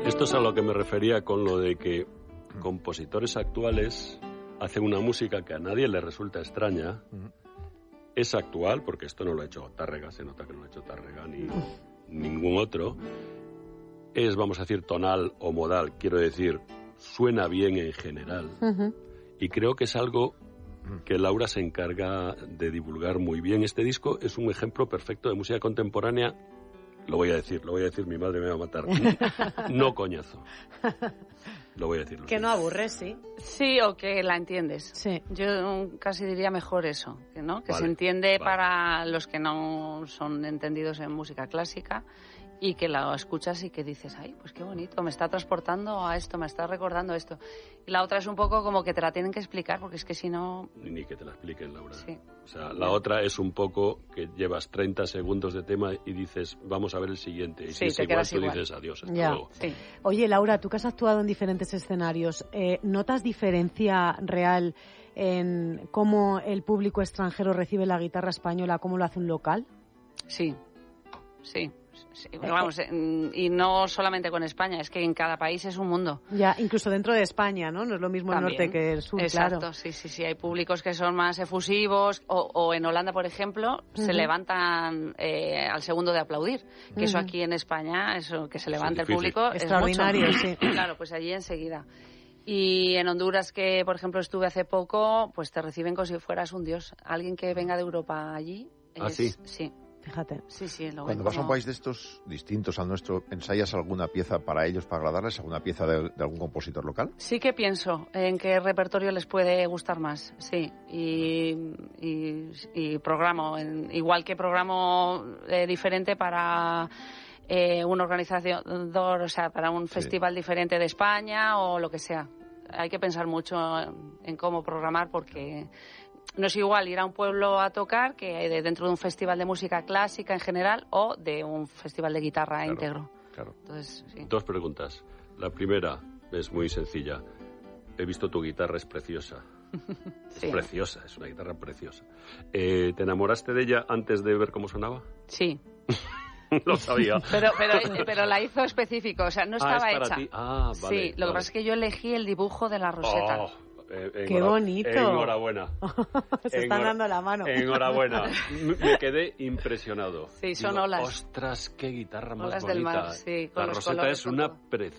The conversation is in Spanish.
Esto es a lo que me refería con lo de que compositores actuales hacen una música que a nadie le resulta extraña. Es actual, porque esto no lo ha hecho Tárrega, se nota que no lo ha hecho Tárrega ni ningún otro. Es, vamos a decir, tonal o modal, quiero decir, suena bien en general. Y creo que es algo que Laura se encarga de divulgar muy bien. Este disco es un ejemplo perfecto de música contemporánea. Lo voy a decir, mi madre me va a matar. No coñazo. Lo voy a decir. Que no aburre, sí. Sí, o que la entiendes. Sí. Yo casi diría mejor eso, ¿no? Que se entiende para los que no son entendidos en música clásica y que la escuchas y que dices, ay, pues qué bonito, me está transportando a esto, me está recordando esto. Y la otra es un poco como que te la tienen que explicar, porque es que si no... Ni que te la expliquen, Laura. Sí. O sea, la otra es un poco que llevas 30 segundos de tema y dices, vamos a ver el siguiente. Y sí, si es igual, tú dices, adiós, hasta luego. Sí. Oye, Laura, tú que has actuado en diferentes escenarios, ¿notas diferencia real en cómo el público extranjero recibe la guitarra española, cómo lo hace un local? Sí, sí. Sí, vamos, y no solamente con España, es que en cada país es un mundo. Ya, incluso dentro de España, ¿no? No es lo mismo También, el norte que el sur, exacto, claro. Sí, hay públicos que son más efusivos, o en Holanda, por ejemplo, se levantan al segundo de aplaudir, que eso aquí en España, eso que se levante el público extraordinario, es mucho. Sí. Claro, pues allí enseguida. Y en Honduras, que por ejemplo estuve hace poco, pues te reciben como si fueras un dios. Alguien que venga de Europa allí ¿sí? Sí. Fíjate. Sí, lo Cuando vas a un país de estos distintos al nuestro, ¿ensayas alguna pieza para ellos, para agradarles? ¿Alguna pieza de algún compositor local? Sí que pienso en qué repertorio les puede gustar más, sí. Y programo, igual que programo diferente para una organizador, o sea, para un festival diferente de España o lo que sea. Hay que pensar mucho en cómo programar porque... No es igual ir a un pueblo a tocar que dentro de un festival de música clásica en general o de un festival de guitarra íntegro. Claro. Entonces, sí. 2 preguntas. La primera es muy sencilla. He visto tu guitarra, es preciosa. Sí. Es preciosa, es una guitarra preciosa. ¿Te enamoraste de ella antes de ver cómo sonaba? Sí. Lo sabía. Pero la hizo específico, o sea, no estaba es para hecha. Ti. Vale. Sí, lo que pasa es que yo elegí el dibujo de la roseta. ¡Qué bonito! Enhorabuena. Se están dando la mano. Enhorabuena. Me quedé impresionado. Sí, son olas. Ostras, qué guitarra más Olas bonita. del mar, sí, con la los roseta colores, es una todo. preciosa.